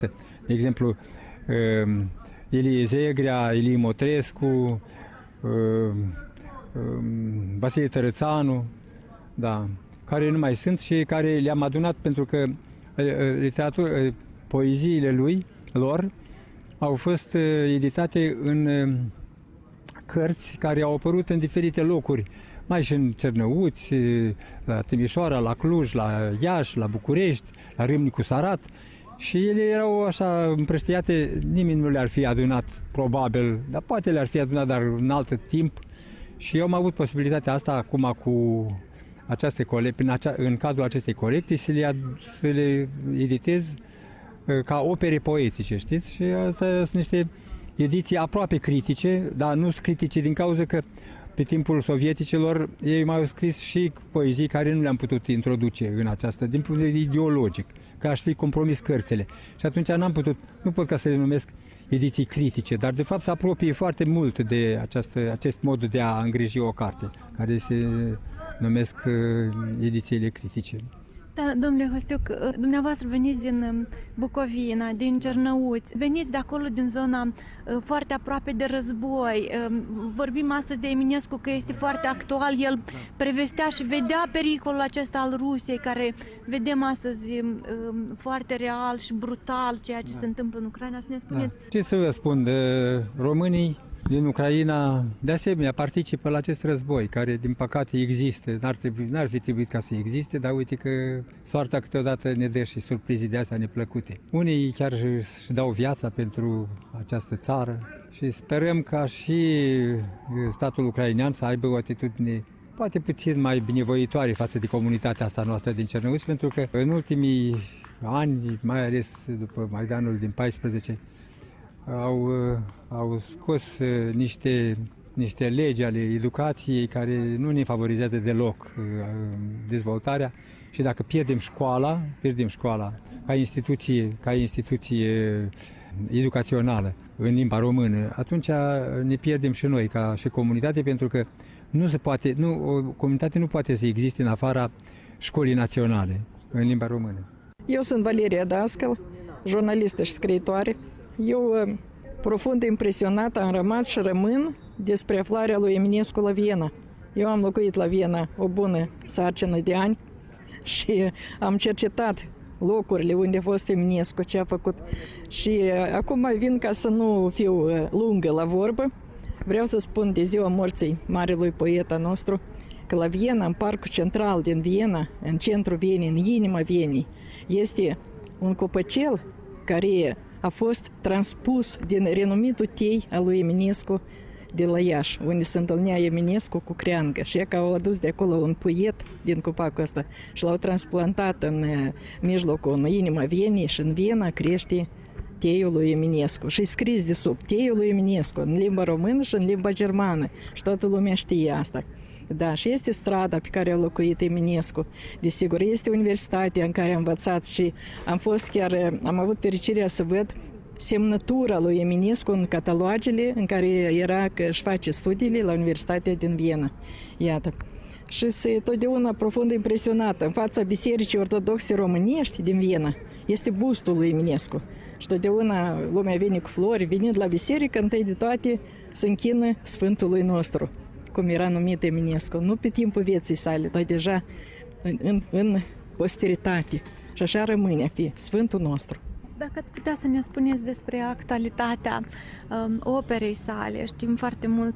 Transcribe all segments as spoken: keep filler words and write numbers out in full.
De exemplu, Ilie Zegrea, Ilie Motrescu, Vasile Tărățanu, da, care nu mai sunt și care le-am adunat pentru că literatura, poeziile lui, lor, au fost editate în cărți care au apărut în diferite locuri, mai și în Cernăuți, la Timișoara, la Cluj, la Iași, la București, la Râmnicu Sarat. Și ele erau așa împrăștiate, nimeni nu le-ar fi adunat, probabil, dar poate le-ar fi adunat, dar în alt timp. Și eu am avut posibilitatea asta acum cu această colecție, în, acea, în cadrul acestei colecții, să le, să le editez ca opere poetice, știți? Și astea sunt niște ediții aproape critice, dar nu sunt critice din cauza că pe timpul sovieticilor ei mai au scris și poezii care nu le-am putut introduce în această, din punct de vedere ideologic, că aș fi compromis cărțile. Și atunci n-am putut, nu pot ca să le numesc ediții critice, dar de fapt se apropie foarte mult de această, acest mod de a îngriji o carte, care se numesc edițiile critice. Da, domnule Hostiuc, dumneavoastră veniți din Bucovina, din Cernăuți, veniți de acolo din zona foarte aproape de război. Vorbim astăzi de Eminescu că este foarte actual, el prevestea și vedea pericolul acesta al Rusiei, care vedem astăzi foarte real și brutal ceea ce da. se întâmplă în Ucraina. Să ne spuneți? Da. Ce să vă spun, românii din Ucraina, de asemenea, participă la acest război, care, din păcate, există. N-ar, trebui, n-ar fi trebuit ca să existe, dar uite că soarta câteodată ne dă și surprize de astea neplăcute. Unii chiar își dau viața pentru această țară și sperăm ca și statul ucrainean să aibă o atitudine poate puțin mai binevoitoare față de comunitatea asta noastră din Cernăuți, pentru că în ultimii ani, mai ales după Maidanul din paisprezece, Au, au scos niște, niște legi ale educației care nu ne favorizează deloc dezvoltarea și dacă pierdem școala, pierdem școala ca instituție, ca instituție educațională în limba română, atunci ne pierdem și noi ca și comunitate, pentru că nu se poate, nu, o comunitate nu poate să existe în afara școlii naționale în limba română. Eu sunt Valeria Dascăl, jurnalistă și scriitoare. Eu, profund impresionată, am rămas și rămân despre aflarea lui Eminescu la Viena. Eu am locuit la Viena o bună sarcină de ani și am cercetat locurile unde a fost Eminescu, ce a făcut. Și acum vin ca să nu fiu lungă la vorbă. Vreau să spun de ziua morții marelui poet al nostru, că la Viena, în parcul central din Viena, în centrul Vienei, în inima Vienei, este un copăcel care a fost transpus din renumitul tei al lui Eminescu de la Iași, unde se întâlnea Eminescu cu creangă. Și că au adus de acolo un puiet din copacul ăsta și l-au transplantat în mijlocul, în inima Vienei, și în Viena crește teiul lui Eminescu. Și scris de sub teiul lui Eminescu în limba română și în limba germană. Și toată lumea știe asta. Da, și este strada pe care a locuit Eminescu. Desigur, este universitatea în care am învățat și am fost chiar, am avut fericirea să văd semnătura lui Eminescu în catalogele în care era că își face studiile la Universitatea din Viena. Iată. Și se totdeauna profund impresionată. În fața Bisericii Ortodoxe Românești din Viena este bustul lui Eminescu. Și totdeauna lumea vine cu flori, venind la biserică, întâi de toate se închină Sfântului nostru, cum era numit Eminescu, nu pe timpul vieții sale, dar deja în, în, în posteritate. Și așa rămâne a fi Sfântul nostru. Dacă ați putea să ne spuneți despre actualitatea um, operei sale, știm foarte mult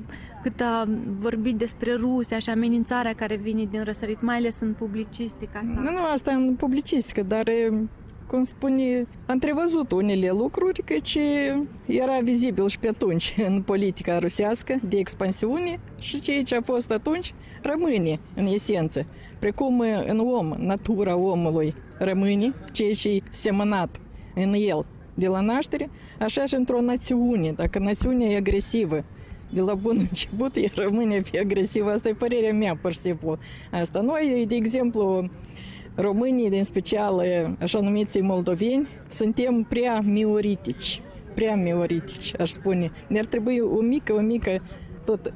cât a vorbit despre Rusia și amenințarea care vine din răsărit, mai ales în publicistica sa. Nu, nu, asta în publicistică, dar, cum spune, a întrevăzut unele lucruri, căci era vizibil și pe atunci în politica rusească de expansiune și ceea ce a fost atunci rămâne în esență. Precum în om, natura omului rămâne, ceea ce e semănat în el de la naștere, așa și într-o națiune. Dacă națiunea e agresivă de la bun început, ea rămâne a fi agresivă. Asta e părerea mea, pur și simplu. Asta. Noi, de exemplu, românii, în special așa numiții moldoveni, suntem prea mioritici. Prea mioritici, aș spune. Ne-ar trebui o mică, o mică, tot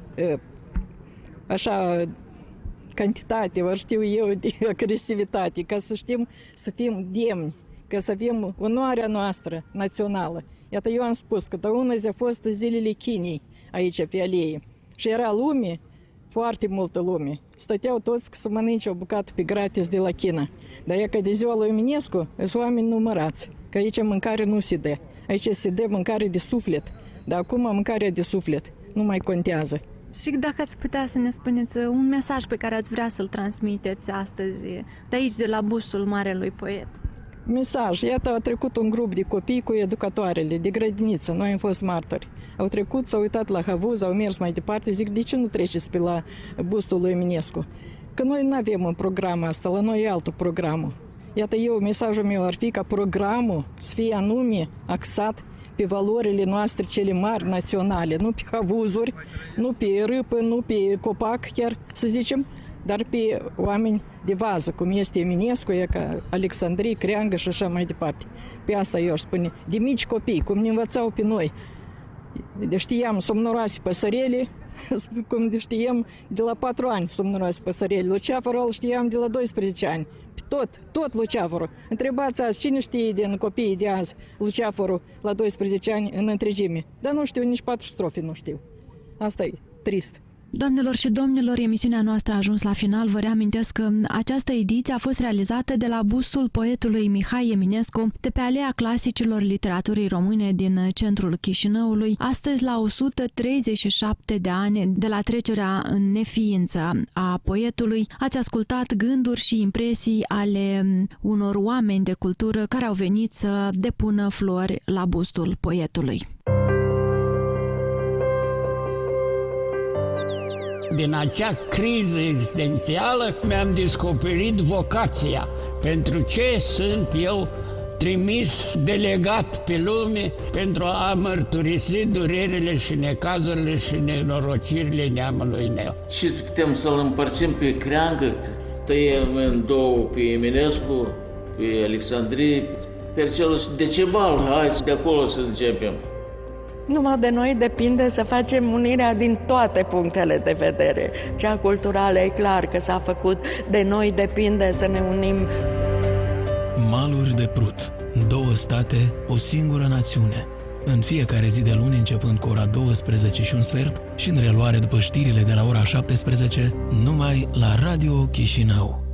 așa, cantitate, vă știu eu, de agresivitate, ca să știm să fim demni ca să avem onoarea noastră națională. Iată, eu am spus că una zi a fost zilele Chinei aici pe alee și era lume, foarte multă lume. Stăteau toți să mănânce o bucată pe gratis de la China. Dar e că de ziua lui Eminescu sunt oameni numărați, că aici mâncare nu se dă. Aici se dă mâncare de suflet, dar acum mâncarea de suflet nu mai contează. Și dacă ați putea să ne spuneți un mesaj pe care ați vrea să-l transmiteți astăzi, de aici, de la bustul marelui poet. Mesaj. Iată, a trecut un grup de copii cu educatoarele de grădiniță. Noi am fost martori. Au trecut, s-au uitat la havuz, au mers mai departe. Zic, de ce nu treceți pe la bustul lui Eminescu? Că noi nu avem un program asta, la noi e altul programul. Iată, eu, mesajul meu ar fi ca programul să fie anume axat pe valorile noastre cele mari naționale, nu pe havuzuri, nu pe râpă, nu pe copac chiar, să zicem, dar pe oameni de vază, cum este Eminescu, e ca Alexandrie, Creangă și așa mai departe. Pe asta eu aș spune, de mici copii, cum ne învățau pe noi. De știam somnoroase păsărele, cum știam de la patru ani somnoroase păsărele. Luceafărul știam de la doisprezece ani. Tot, tot luceafărul. Întrebați azi, cine știe din copiii de azi luceafărul la doisprezece ani în întregime? Dar nu știu, nici patru strofe nu știu. Asta e trist. Doamnelor și domnilor, emisiunea noastră a ajuns la final. Vă reamintesc că această ediție a fost realizată de la bustul poetului Mihai Eminescu de pe Alea Clasicilor Literaturii Române din centrul Chișinăului, astăzi la o sută treizeci și șapte de ani de la trecerea în neființă a poetului. Ați ascultat gânduri și impresii ale unor oameni de cultură care au venit să depună flori la bustul poetului. Din acea criză existențială mi-am descoperit vocația. Pentru ce sunt eu trimis, delegat pe lume pentru a mărturisi durerile și necazurile și nenorocirile neamului meu. Și putem să-l împărțim pe Creangă, tăiem în două pe Eminescu, pe Alexandrie, pe celul Decebal, hai de acolo să începem. Numai de noi depinde să facem unirea din toate punctele de vedere. Cea culturală e clar că s-a făcut, de noi depinde să ne unim. Maluri de Prut, două state, o singură națiune. În fiecare zi de luni, începând cu ora douăsprezece și un sfert și în reluare după știrile de la ora șaptesprezece, numai la Radio Chișinău.